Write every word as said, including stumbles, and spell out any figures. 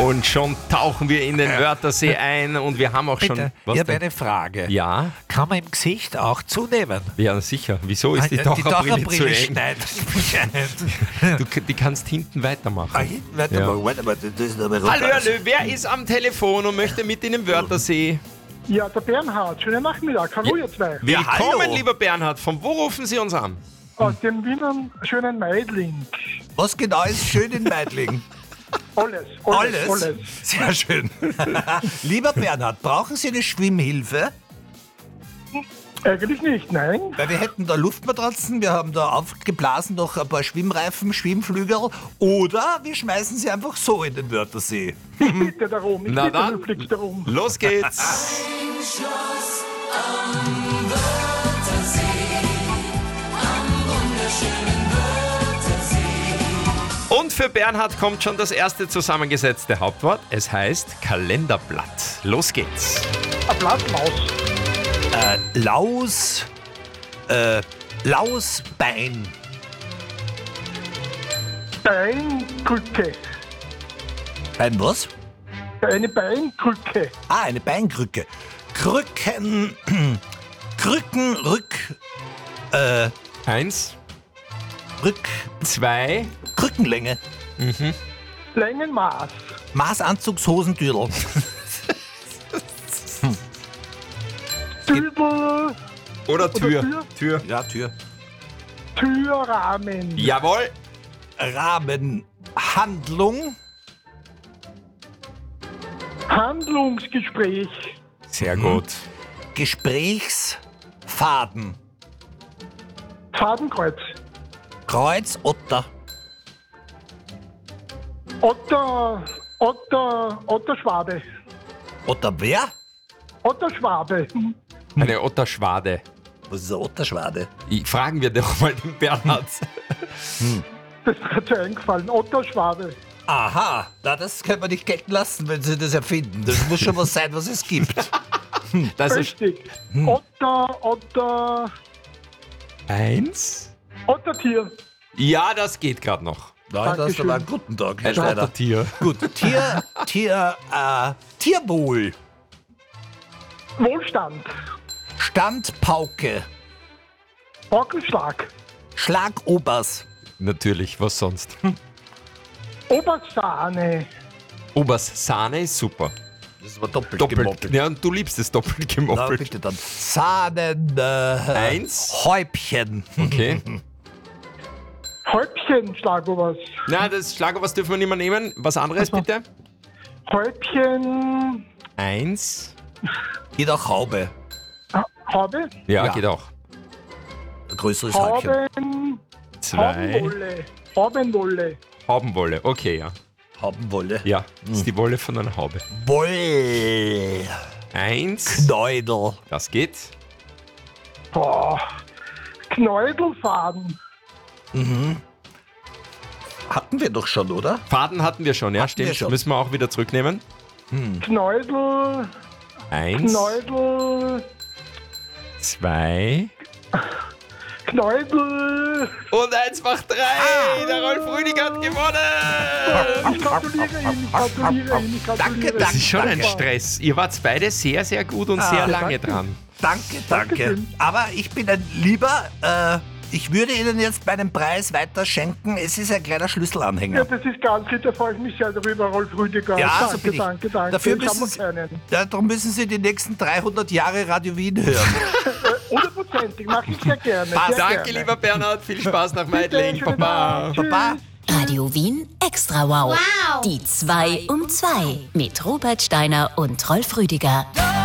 Und schon tauchen wir in den Wörthersee ein und wir haben auch Bitte, schon... ich habe eine Frage. Ja? Kann man im Gesicht auch zunehmen? Ja, sicher. Wieso ist die Ah, Taucherbrille zu Taucherbrille eng? schneidet mich nicht. Du, die kannst hinten weitermachen. Ah, hinten, warte Ja. mal, warte mal, das ist aber Hallo, hallo, wer ist am Telefon und möchte mit in den Wörthersee? Ja, der Bernhard. Schönen Nachmittag. Hallo, ihr zwei. Willkommen, hallo. lieber Bernhard. Von wo rufen Sie uns an? Aus dem Wiener schönen Meidling. Was genau ist schön in Meidling? Alles, alles, Alles? alles. Sehr schön. Lieber Bernhard, brauchen Sie eine Schwimmhilfe? Eigentlich nicht, nein. Weil wir hätten da Luftmatratzen, wir haben da aufgeblasen noch ein paar Schwimmreifen, Schwimmflügel. Oder wir schmeißen sie einfach so in den Wörthersee. Ich bitte darum. Ich Na bitte dann. höflich darum. Los geht's. Und für Bernhard kommt schon das erste zusammengesetzte Hauptwort. Es heißt Kalenderblatt. Los geht's. Ein Blattmaus. Äh, Laus, äh, Lausbein, Beinkrücke. ein was? Eine Beinkrücke. Ah, eine Beinkrücke. Krücken, Krücken, Rück, äh, Eins, Rück, zwei, Krückenlänge, Längenmaß. Maßanzugshosentürl, Dübel. oder Tür. Tür? Tür. ja, Tür, Türrahmen. Jawohl. Rahmen, Handlung, Handlungsgespräch. Sehr gut. Gesprächsfaden, Fadenkreuz. Kreuz, Otter, Otter. Otter. Otterschwabe. Otter wer? Otterschwabe. Eine Otterschwade. Was ist eine Otterschwade? Ich- Fragen wir doch mal den Bernhard. Das ist mir zu eingefallen. Otterschwabe. Aha, na, das können wir nicht gelten lassen, wenn Sie das erfinden. Das muss schon was sein, was es gibt. Das ist Richtig. Otter. Otter. eins. Ottertier. Ja, das geht gerade noch. Nein, das ist aber Dankeschön. einen guten Tag, Herr Ein Schneider. Ottertier. Gut, Tier, Tier, äh, Tierwohl, Wohlstand. Standpauke, Bockenschlag. Schlagobers, Natürlich, was sonst? Obersahne. Obersahne ist super. das war doppelt, Doppelt. gemoppelt. Ja, und du liebst es doppelt Na, gemoppelt. bitte dann. Sahnen, äh, Eins. Häubchen, Okay. Häubchen, Schlagobers. Na, das Schlagobers dürfen wir nicht mehr nehmen. Was anderes Ach so. bitte? Häubchen. Eins. geht auch Haube, Ha- Habe. Ja, Ja. geht auch. ein größeres Häubchen. Haben. Zwei. Haubenwolle. Haubenwolle. Haubenwolle. Okay, ja. Haubenwolle. Ja, das ist die Wolle von einer Haube. Woll, Eins. Knäudel, Das geht. Boah. Knäudelfaden. hatten wir doch schon, oder? Faden hatten wir schon, ja, Hatten stimmt. wir schon. Müssen wir auch wieder zurücknehmen. Knäudel. Eins. Knäudel. Zwei. Knäudel. Und eins macht drei. Der Rolf Rüdiger hat gewonnen. Ich gratuliere Ihnen. Ich gratuliere Ihnen. Ich gratuliere Danke, Das ist schon ein Ihnen. Stress. Ihr wart beide sehr, sehr gut und sehr lange danke. dran. Danke, danke. Dankeschön. Aber ich bin ein Lieber, äh, ich würde Ihnen jetzt meinen Preis weiter schenken. Es ist ein kleiner Ja, Schlüsselanhänger. das ist ganz lieb, da freue ich mich sehr darüber, Rolf Rüdiger. Ja, danke, so bin ich. danke, danke. Dafür ich habe müssen noch Sie- keinen. Ja, darum müssen Sie die nächsten dreihundert Jahre Radio Wien hören. Hundertprozentig, mache ich sehr gerne. Sehr Danke, gerne. lieber Bernhard. Viel Spaß nach Bitte, Meidling. schönen Baba. Abend. Tschüss. Baba. Radio Wien Extra Wow. Wow. Die zwei um zwei mit Robert Steiner und Rolf Rüdiger.